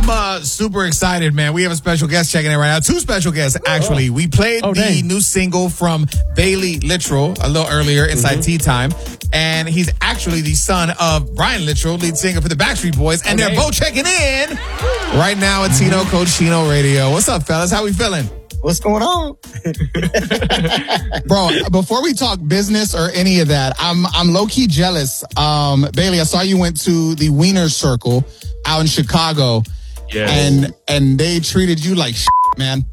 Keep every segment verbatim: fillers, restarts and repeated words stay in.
I'm uh, super excited, man. We have a special guest checking in right now. Two special guests, actually. We played oh, the dang. new single from Bailey Littrell a little earlier inside mm-hmm. Tea Time. And he's actually the son of Brian Littrell, lead singer for the Backstreet Boys. And okay. they're both checking in right now at Tino Cochino Radio. What's up, fellas? How we feeling? What's going on? Bro, before we talk business or any of that, I'm I'm low-key jealous. Um, Bailey, I saw you went to the Wiener Circle out in Chicago. Yeah. And and they treated you like shit, man.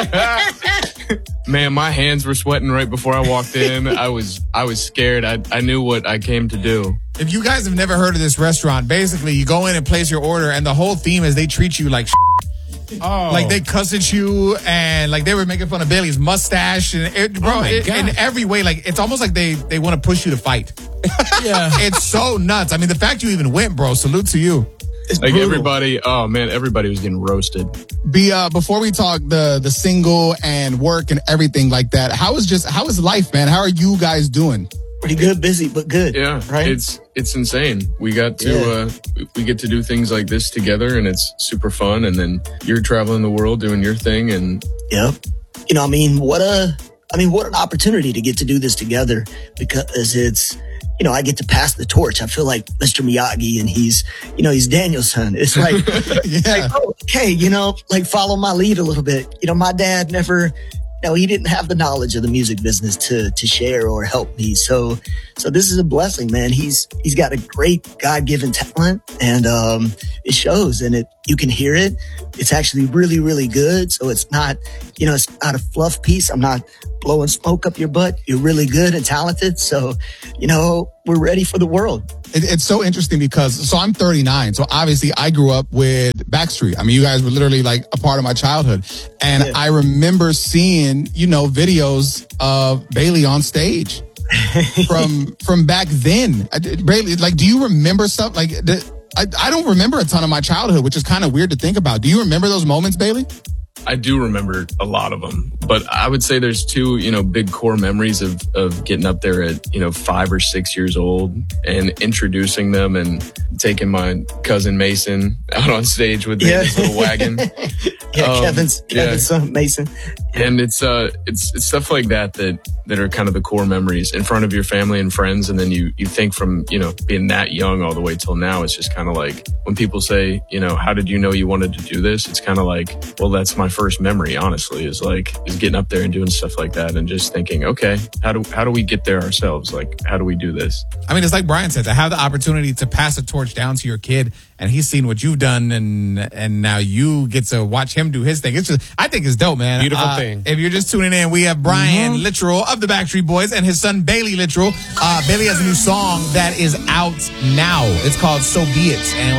Man, my hands were sweating right before I walked in. I was I was scared. I I knew what I came to do. If you guys have never heard of this restaurant, basically you go in and place your order and the whole theme is they treat you like shit. Oh. Like they cuss at you and like they were making fun of Bailey's mustache and it, bro, oh it, in every way, like it's almost like they, they want to push you to fight. Yeah. It's so nuts. I mean, the fact you even went, bro, salute to you. It's like brutal. Everybody, oh man, everybody was getting roasted. Be uh before we talk the the single and work and everything like that, how is just how is life, man? How are you guys doing? Pretty good, busy, but good. Yeah, right? It's it's insane. We got to yeah. uh, we get to do things like this together, and it's super fun. And then you're traveling the world doing your thing, and yep. You know, I mean, what a, I mean, what an opportunity to get to do this together because it's, you know, I get to pass the torch. I feel like Mister Miyagi, and he's, you know, he's Daniel's son. It's like, yeah. like, oh, okay, you know, like follow my lead a little bit. You know, my dad never. No, he didn't have the knowledge of the music business to to share or help me. So, so this is a blessing, man. He's he's got a great God-given talent, and um, it shows, and it you can hear it. It's actually really, really good. So it's not, you know, it's not a fluff piece. I'm not blowing smoke up your butt. You're really good and talented. So, you know, we're ready for the world. It, it's so interesting because, so I'm thirty-nine. So obviously I grew up with Backstreet. I mean, you guys were literally like a part of my childhood. And yeah. I remember seeing, you know, videos of Bailey on stage from, from back then. I, Bailey, like, do you remember stuff? Like, the, I, I don't remember a ton of my childhood, which is kind of weird to think about. Do you remember those moments, Bailey? I do remember a lot of them, but I would say there's two, you know, big core memories of, of getting up there at, you know, five or six years old and introducing them and taking my cousin Mason out on stage with me yeah. in his little wagon. yeah, um, Kevin's, Kevin's yeah. son, Mason. Yeah. And it's, uh, it's, it's stuff like that, that, that are kind of the core memories in front of your family and friends. And then you, you think from, you know, being that young all the way till now, it's just kind of like when people say, you know, how did you know you wanted to do this? It's kind of like, well, that's my first memory, honestly, is like, is getting up there and doing stuff like that and just thinking, okay, how do, how do we get there ourselves? Like, how do we do this? I mean, it's like Brian said, to have the opportunity to pass a torch down to your kid and he's seen what you've done and, and now you get to watch him do his thing. It's just, I think it's dope, man. Beautiful uh, thing. If you're just tuning in, we have Brian mm-hmm. Littrell of the Backstreet Boys and his son Bailey Littrell. Uh, Bailey has a new song that is out now. It's called So Be It. And